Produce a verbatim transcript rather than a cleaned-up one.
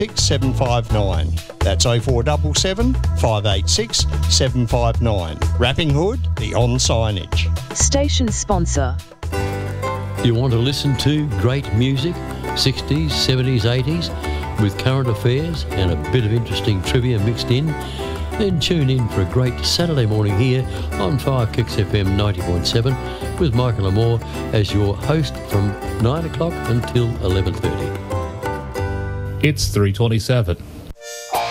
six seven five nine. That's oh four seven seven, five eight six, seven five nine. Rapping Hood, the on signage. Station sponsor. You want to listen to great music, sixties, seventies, eighties, with current affairs and a bit of interesting trivia mixed in? Then tune in for a great Saturday morning here on Five Kicks F M ninety point seven with Michael Amore as your host from nine o'clock until eleven thirty. It's three twenty-seven.